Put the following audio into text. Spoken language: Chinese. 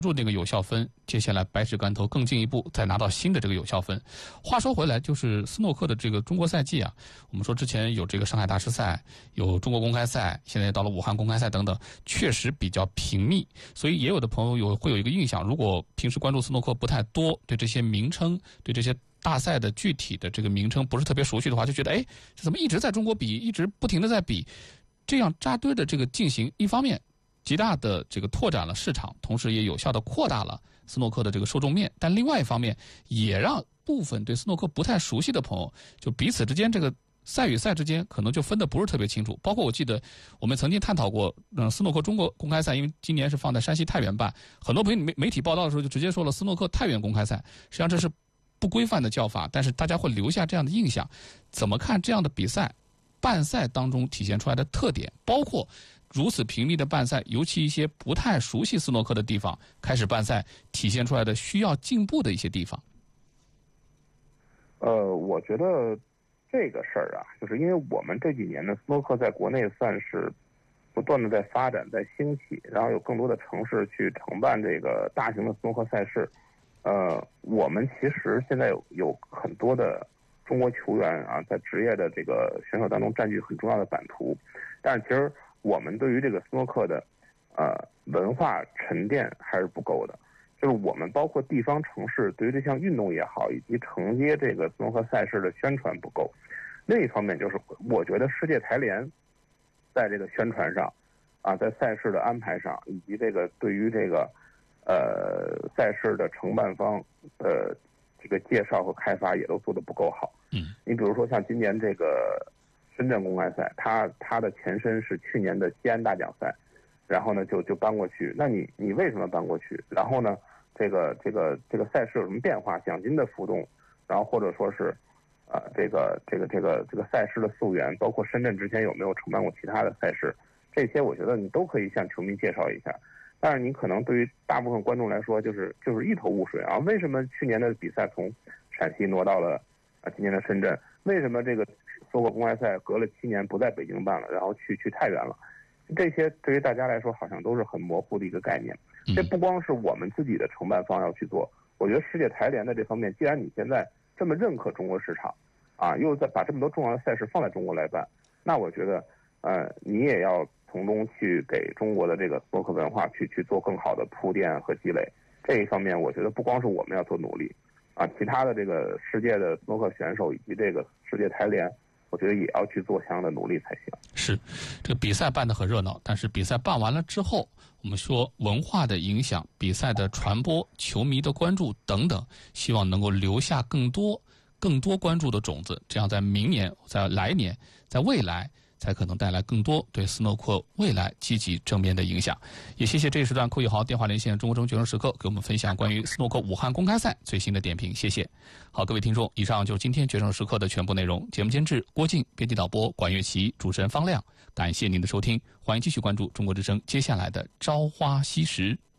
入那个有效分，接下来百尺竿头更进一步，再拿到新的这个有效分。话说回来，就是斯诺克的这个中国赛季啊，我们说之前有这个上海大师赛，有中国公开赛，现在到了武汉公开赛等等，确实比较频密。所以也有的朋友会有一个印象，如果平时关注斯诺克不太多，对这些名称，对这些大赛的具体的这个名称不是特别熟悉的话，就觉得哎，这怎么一直在中国比，一直不停的在比，这样扎堆的这个进行，一方面极大的这个拓展了市场，同时也有效的扩大了斯诺克的这个受众面，但另外一方面也让部分对斯诺克不太熟悉的朋友，就彼此之间这个赛与赛之间可能就分得不是特别清楚。包括我记得我们曾经探讨过，斯诺克中国公开赛，因为今年是放在山西太原办，很多朋友媒体报道的时候就直接说了斯诺克太原公开赛，实际上这是不规范的叫法，但是大家会留下这样的印象。怎么看这样的比赛办赛当中体现出来的特点，包括如此频密的办赛，尤其一些不太熟悉斯诺克的地方开始办赛，体现出来的需要进步的一些地方。 我觉得这个事儿啊，就是因为我们这几年的斯诺克在国内算是不断的在发展、在兴起，然后有更多的城市去承办这个大型的斯诺克赛事。我们其实现在有很多的中国球员啊，在职业的这个选手当中占据很重要的版图，但是其实我们对于这个斯诺克的文化沉淀还是不够的，就是我们包括地方城市对于这项运动也好，以及承接这个斯诺克赛事的宣传不够。另一方面就是我觉得世界台联在这个宣传上啊，在赛事的安排上，以及这个对于这个赛事的承办方这个介绍和开发也都做得不够好。你比如说像今年这个深圳公开赛，它的前身是去年的西安大奖赛，然后呢就搬过去。那你为什么搬过去？然后呢，这个赛事有什么变化？奖金的浮动，然后或者说是这个赛事的溯源，包括深圳之前有没有承办过其他的赛事，这些我觉得你都可以向球迷介绍一下。但是你可能对于大部分观众来说，就是一头雾水啊！为什么去年的比赛从陕西挪到了今年的深圳？为什么这个斯诺克公开赛隔了7年不在北京办了，然后去太原了？这些对于大家来说好像都是很模糊的一个概念。这不光是我们自己的承办方要去做，我觉得世界台联的这方面，既然你现在这么认可中国市场啊，又在把这么多重要的赛事放在中国来办，那我觉得你也要从中去给中国的这个斯诺克文化去做更好的铺垫和积累。这一方面我觉得不光是我们要做努力啊，其他的这个世界的斯诺克选手以及这个世界台联，我觉得也要去做相应的努力才行。 是，这个比赛办得很热闹，但是比赛办完了之后，我们说文化的影响、比赛的传播、球迷的关注等等，希望能够留下更多关注的种子，这样在明年、在来年、在未来才可能带来更多对斯诺克未来积极正面的影响。也谢谢这一时段寇宇豪电话连线中国中决胜时刻给我们分享关于斯诺克武汉公开赛最新的点评，谢谢。好，各位听众，以上就是今天决胜时刻的全部内容。节目监制郭靖，编辑导播管乐琪，主持人方亮。感谢您的收听，欢迎继续关注中国之声接下来的朝花夕拾。